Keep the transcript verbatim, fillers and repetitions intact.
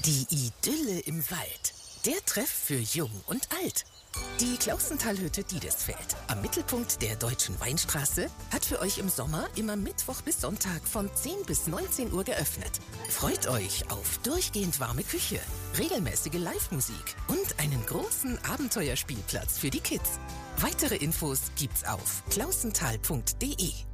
Die Idylle im Wald. Der Treff für Jung und Alt. Die Klausentalhütte Diedesfeld, am Mittelpunkt der Deutschen Weinstraße, hat für euch im Sommer immer Mittwoch bis Sonntag von zehn bis neunzehn Uhr geöffnet. Freut euch auf durchgehend warme Küche, regelmäßige Live-Musik und einen großen Abenteuerspielplatz für die Kids. Weitere Infos gibt's auf klausental punkt de.